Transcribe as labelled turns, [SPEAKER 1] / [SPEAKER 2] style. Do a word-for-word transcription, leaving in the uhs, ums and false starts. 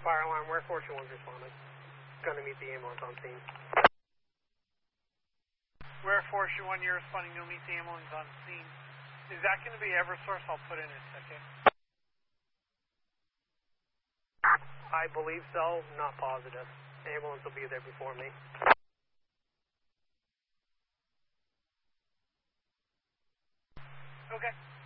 [SPEAKER 1] Fire alarm, where four two one's responding. Gonna meet the ambulance on scene.
[SPEAKER 2] Where four two one, you're responding, you'll meet the ambulance on scene. Is that going to be Eversource? I'll put in a ticket.
[SPEAKER 1] I believe so, not positive. The ambulance will be there before me.
[SPEAKER 2] Okay.